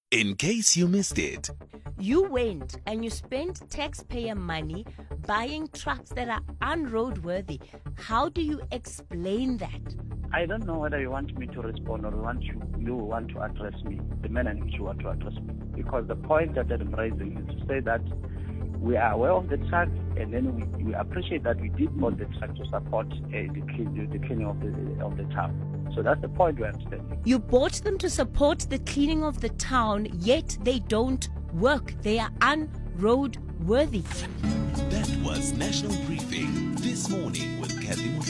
In case you missed it. You went and you spent taxpayer money buying trucks that are unroadworthy. How do you explain that? I don't know whether you want me to respond or you want to address me, the manner in which you want to address me. Because the point that I'm raising is to say that we are aware of the truck, and then we appreciate that we did bought the truck to support the cleaning of the town. So that's the point we're understanding. You bought them to support the cleaning of the town, yet they don't work. They are unroadworthy. That was National Briefing this morning with Kathy